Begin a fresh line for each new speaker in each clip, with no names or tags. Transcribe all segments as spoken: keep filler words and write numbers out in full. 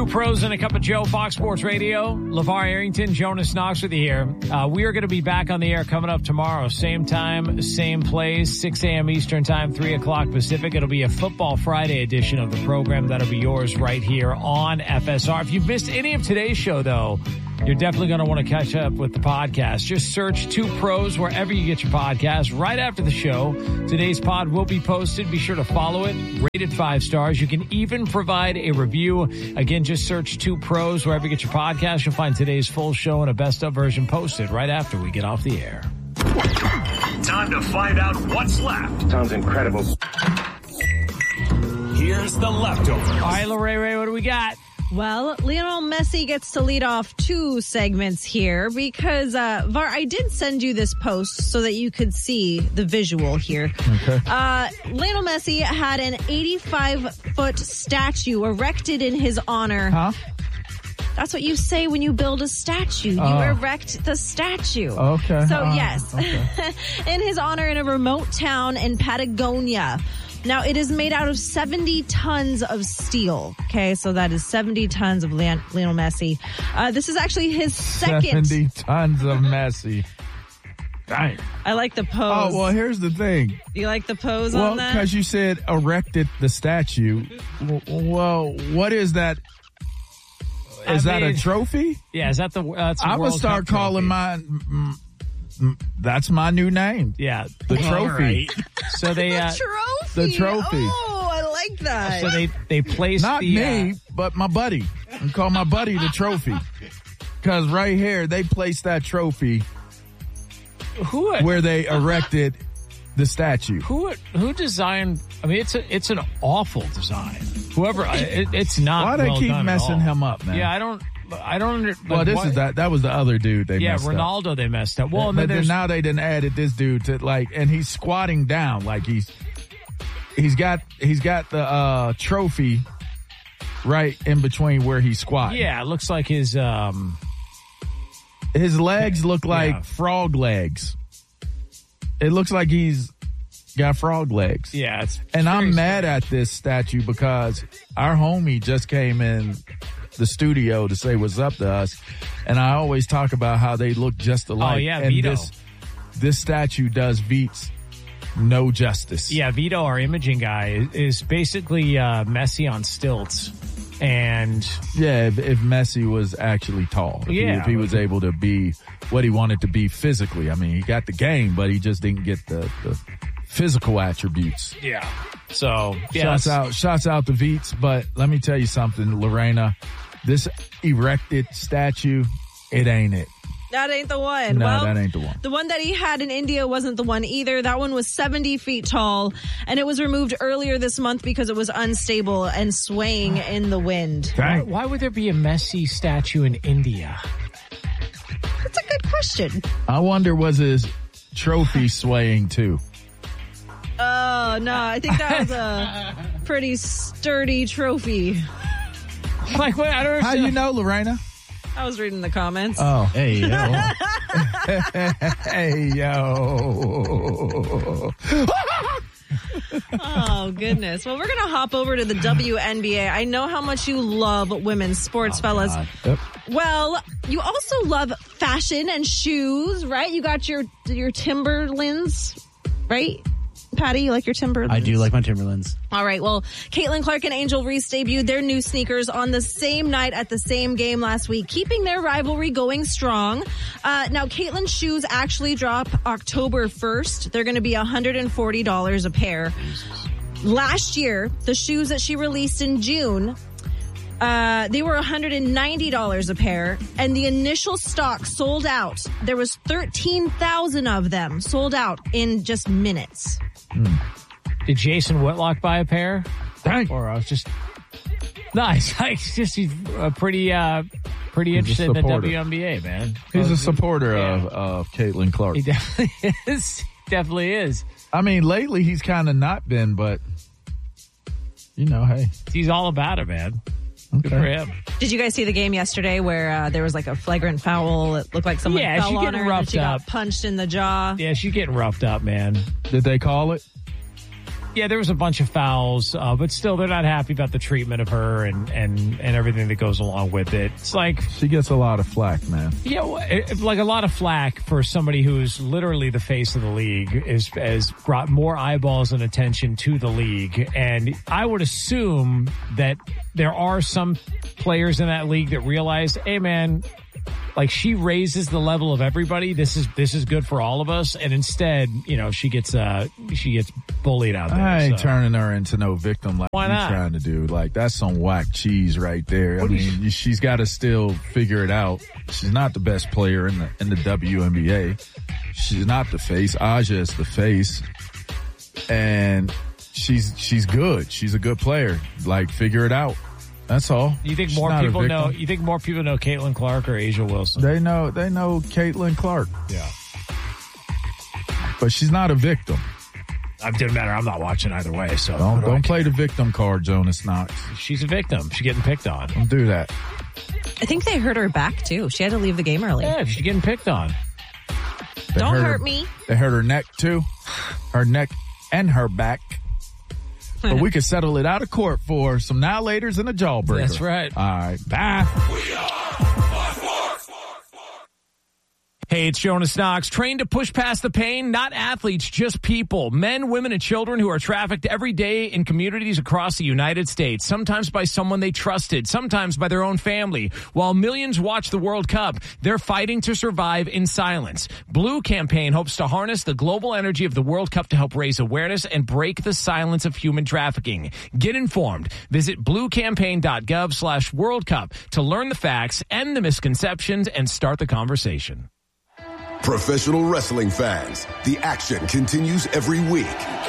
Pros and a Cup of Joe, Fox Sports Radio. LeVar Arrington, Jonas Knox with you here. Uh, we are going to be back on the air coming up tomorrow. Same time, same place, six a.m. Eastern time, three o'clock Pacific. It'll be a Football Friday edition of the program. That'll be yours right here on F S R. If you've missed any of today's show, though, you're definitely going to want to catch up with the podcast. Just search Two Pros wherever you get your podcast. Right after the show, today's pod will be posted. Be sure to follow it. Rated five stars. You can even provide a review. Again, just search Two Pros wherever you get your podcast. You'll find today's full show and a best of version posted right after we get off the air.
Time to find out what's left.
Sounds incredible.
Here's the leftovers.
All right, Lorraine, Ray, what do we got?
Well, Lionel Messi gets to lead off two segments here because, uh, Var, I did send you this post so that you could see the visual here.
Okay.
Uh, Lionel Messi had an eighty-five foot statue erected in his honor.
Huh?
That's what you say when you build a statue. You
Oh.
erect the statue.
Okay.
So,
Uh,
yes,
okay.
in his honor in a remote town in Patagonia. Now, it is made out of seventy tons of steel. Okay, so that is seventy tons of Leon- Lionel Messi. Uh, this is actually his second.
seventy tons of Messi. Dang.
I like the pose.
Oh, well, here's the thing.
You like the pose
Well,
on that?
because you said erected the statue. W- Well, what is that? Is
I
that
mean,
a trophy?
Yeah, is that the? Uh, that's a
I would
World
start
Cup
calling
trophy.
my. mm, mm, That's my new name.
Yeah,
The
All
trophy.
right. So they, uh,
trophy.
the trophy.
Oh, I like that.
so they they placed
Not
the,
me,
uh,
but my buddy. I call my buddy the trophy. Because right here, they placed that trophy
who
where they erected the statue.
who who designed? I mean, it's a it's an awful design. Whoever, it, it's not.
Why they
well
keep
done at
messing
all.
him up, man?
Yeah, I don't. I don't. Under,
Well,
like,
this
why-
is that. That was the other dude they
Yeah,
messed up.
Ronaldo. They messed up. Well, and
but
then
then
there's
now they didn't added this dude to like, and he's squatting down like he's he's got he's got the uh trophy right in between where he's squatting.
yeah. It looks like his um.
His legs look like
Yeah.
frog legs. It looks like he's got frog legs.
Yeah, it's
And
very
I'm mad
strange.
at this statue because our homie just came in the studio to say what's up to us. And I always talk about how they look just alike.
Oh, yeah,
and
Vito.
this this statue does Veets no justice.
Yeah, Vito, our imaging guy, is basically uh, Messi on stilts. And
Yeah, if, if Messi was actually tall. If he-
Yeah.
If he was able to be what he wanted to be physically. I mean, he got the game, but he just didn't get the, the physical attributes.
yeah, so yeah,
Shots
that's-
out, shots out the Veets. But let me tell you something, Lorena, this erected statue, it ain't it.
That ain't the one.
No,
well,
that ain't the one.
The one that he had in India wasn't the one either. That one was seventy feet tall, and it was removed earlier this month because it was unstable and swaying in the wind.
Why, why would there be a Messi statue in India?
That's a good question.
I wonder, was his trophy swaying too?
Oh, no, I think that was a pretty sturdy trophy.
Like, wait, I don't
How
understand.
you know, Lorena?
I was reading the comments.
Oh,
Hey, yo.
hey, yo.
Oh, goodness. Well, we're going to hop over to the W N B A. I know how much you love women's sports, fellas.
Yep.
Well, you also love fashion and shoes, right? You got your your Timberlands, right? Patty, you like your Timberlands?
I do like my Timberlands.
All right. Well, Caitlin Clark and Angel Reese debuted their new sneakers on the same night at the same game last week, keeping their rivalry going strong. Uh, now, Caitlin's shoes actually drop October first. They're going to be one hundred forty dollars a pair. Last year, the shoes that she released in June, uh, they were one hundred ninety dollars a pair, and the initial stock sold out. There was thirteen thousand of them sold out in just minutes.
Did Jason Whitlock buy a pair?
Dang.
Or I was just nice. Like, just he's a pretty, uh, pretty
He's a
interested in the
supporter.
W N B A, man.
He's a supporter
Yeah.
of, of Caitlin Clark.
He definitely is. Definitely is.
I mean, lately he's kind of not been, but, you know, hey.
He's all about it, man. Good for him.
Did you guys see the game yesterday where uh, there was like a flagrant foul? It looked like someone
Yeah,
fell
she
on
getting
her and
roughed
she got
up.
punched in the jaw.
Yeah, she's getting roughed up, man.
Did they call it?
Yeah, there was a bunch of fouls, uh, but still they're not happy about the treatment of her and, and, and everything that goes along with it. It's like...
She gets a lot of flack, man.
Yeah, like a lot of flack for somebody who's literally the face of the league is, has brought more eyeballs and attention to the league. And I would assume that there are some players in that league that realize, hey man, like she raises the level of everybody. This is this is good for all of us. And instead, you know, she gets uh she gets bullied out there.
I ain't
so.
turning her into no victim like
Why not?
you're trying to do. Like that's some whack cheese right there.
What
I mean, you, she's got to still figure it out. She's not the best player in the in the W N B A. She's not the face. Aja is the face, and she's she's good. She's a good player. Like figure it out. That's all.
You think
She's
more
not a
people know?
victim.
You think more people know Caitlin Clark or Asia Wilson?
They know. They know Caitlin Clark.
Yeah,
but she's not a victim.
It didn't matter. I'm not watching either way. So
Don't don't play the victim card, Jonas Knox.
She's a victim. She's getting picked on.
Don't do that.
I think they hurt her back too. She had to leave the game early.
Yeah, she's getting picked on.
They
Don't
hurt
hurt
her,
me.
They hurt her neck too. Her neck and her back. But we could settle it out of court for some now laters and a jawbreaker.
That's right.
All right. Bye.
Hey, it's Jonas Knox. Trained to push past the pain, not athletes, just people. Men, women, and children who are trafficked every day in communities across the United States. Sometimes by someone they trusted, sometimes by their own family. While millions watch the World Cup, they're fighting to survive in silence. Blue Campaign hopes to harness the global energy of the World Cup to help raise awareness and break the silence of human trafficking. Get informed. Visit bluecampaign.gov slash World Cup to learn the facts, end the misconceptions, and start the conversation.
Professional wrestling fans, the action continues every week.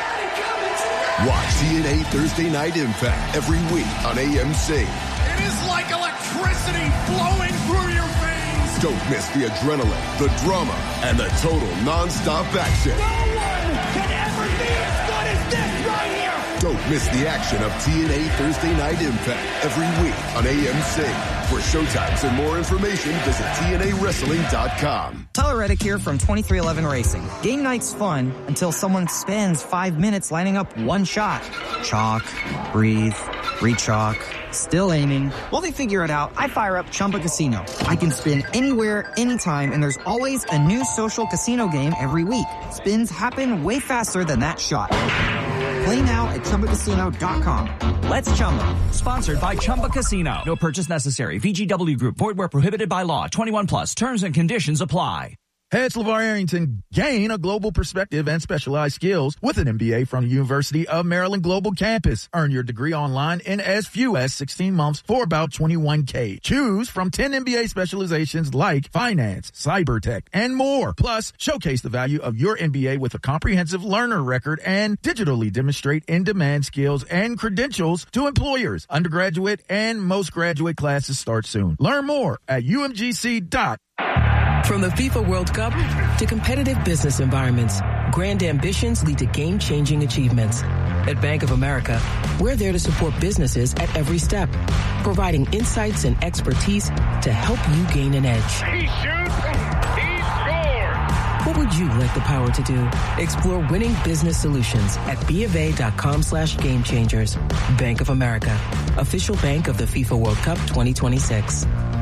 Watch T N A Thursday Night Impact every week on A M C.
It is like electricity flowing through your veins.
Don't miss the adrenaline, the drama, and the total non-stop action.
No one can ever be as good as this right here.
Don't miss the action of T N A Thursday Night Impact every week on A M C. For showtimes and more information, visit T N A wrestling dot com.
Tyler Reddick here from twenty-three eleven Racing. Game night's fun until someone spends five minutes lining up one shot. Chalk, breathe, re-chalk, still aiming. While they figure it out, I fire up Chumba Casino. I can spin anywhere, anytime, and there's always a new social casino game every week. Spins happen way faster than that shot. Play now at Chumba Casino dot com. Let's Chumba.
Sponsored by Chumba Casino. No purchase necessary. V G W Group. Void where prohibited by law. twenty-one plus. Terms and conditions apply.
Hey, it's LeVar Arrington. Gain a global perspective and specialized skills with an M B A from the University of Maryland Global Campus. Earn your degree online in as few as sixteen months for about twenty-one K. Choose from ten M B A specializations like finance, cyber tech, and more. Plus, showcase the value of your M B A with a comprehensive learner record and digitally demonstrate in-demand skills and credentials to employers. Undergraduate and most graduate classes start soon. Learn more at U M G C dot com.
From the FIFA World Cup to competitive business environments, grand ambitions lead to game-changing achievements. At Bank of America, we're there to support businesses at every step, providing insights and expertise to help you gain an edge.
He shoots. He scores.
What would you like the power to do? Explore winning business solutions at BofA.com slash game changers. Bank of America, official bank of the FIFA World Cup twenty twenty-six.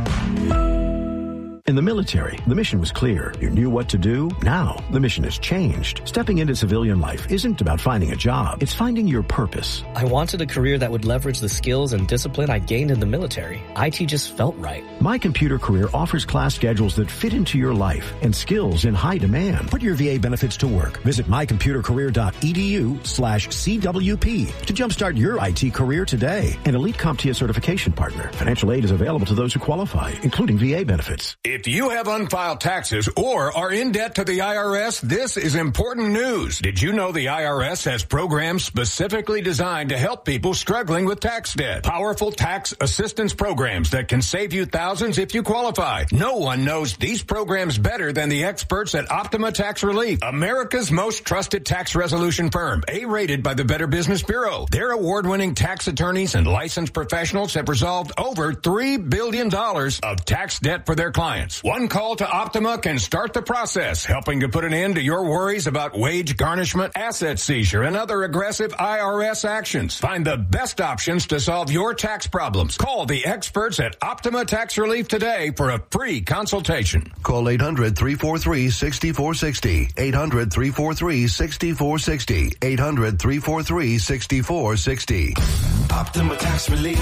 In the military, the mission was clear. You knew what to do. Now, the mission has changed. Stepping into civilian life isn't about finding a job. It's finding your purpose.
I wanted a career that would leverage the skills and discipline I gained in the military. I T just felt right.
My Computer Career offers class schedules that fit into your life and skills in high demand. Put your V A benefits to work. Visit mycomputercareer.edu slash CWP to jumpstart your I T career today. An Elite CompTIA certification partner. Financial aid is available to those who qualify, including V A benefits.
If you have unfiled taxes or are in debt to the I R S, this is important news. Did you know the I R S has programs specifically designed to help people struggling with tax debt? Powerful tax assistance programs that can save you thousands if you qualify. No one knows these programs better than the experts at Optima Tax Relief, America's most trusted tax resolution firm, A-rated by the Better Business Bureau. Their award-winning tax attorneys and licensed professionals have resolved over three billion dollars of tax debt for their clients. clients. One call to Optima can start the process, helping to put an end to your worries about wage garnishment, asset seizure, and other aggressive I R S actions. Find the best options to solve your tax problems. Call the experts at Optima Tax Relief today for a free consultation.
Call eight hundred, three four three, six four six zero. eight hundred, three four three, six four six zero. eight hundred, three four three, six four six zero.
Optima Tax Relief.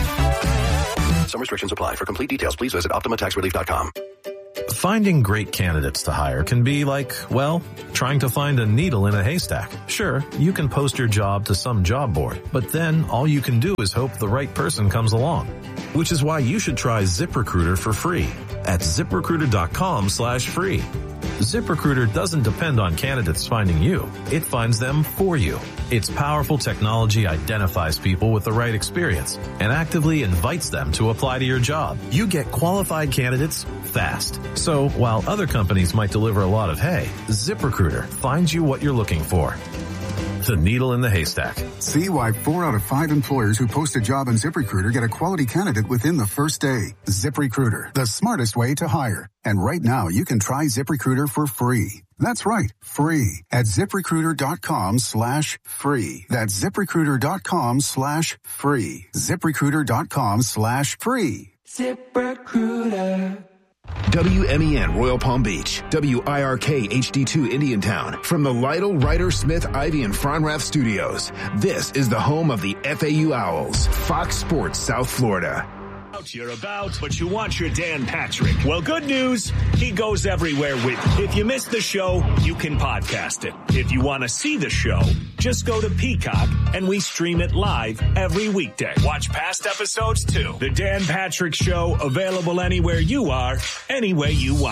Some restrictions apply. For complete details, please visit optima tax relief dot com.
Finding great candidates to hire can be like, well, trying to find a needle in a haystack. Sure, you can post your job to some job board, but then all you can do is hope the right person comes along. Which is why you should try ZipRecruiter for free at ZipRecruiter.com slash free. ZipRecruiter doesn't depend on candidates finding you. It finds them for you. Its powerful technology identifies people with the right experience and actively invites them to apply to your job. You get qualified candidates fast. So while other companies might deliver a lot of hay, ZipRecruiter finds you what you're looking for. The needle in the haystack.
See why four out of five employers who post a job on ZipRecruiter get a quality candidate within the first day. ZipRecruiter, the smartest way to hire. And right now, you can try ZipRecruiter for free. That's right, free at ZipRecruiter.com slash free. That's ZipRecruiter.com slash free. ZipRecruiter.com slash free.
ZipRecruiter.
W M E N Royal Palm Beach, W I R K H D two Indiantown. From the Lytle, Ryder, Smith, Ivy, and Fronrath studios, this is the home of the F A U Owls, Fox Sports South Florida.
You're about, but you want your Dan Patrick. Well, good news, he goes everywhere with you. If you missed the show, you can podcast it. If you want to see the show, just go to Peacock and we stream it live every weekday. Watch past episodes too. The Dan Patrick Show, available anywhere you are, any way you want.